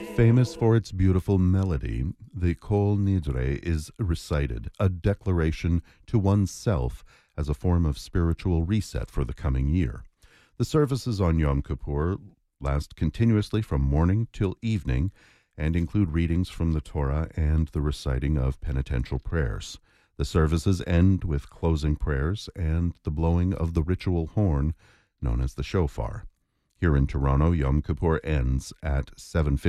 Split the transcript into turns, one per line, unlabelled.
Famous for its beautiful melody, the Kol Nidre is recited, a declaration to oneself as a form of spiritual reset for the coming year. The services on Yom Kippur last continuously from morning till evening and include readings from the Torah and the reciting of penitential prayers. The services end with closing prayers and the blowing of the ritual horn known as the shofar. Here in Toronto, Yom Kippur ends at 7:15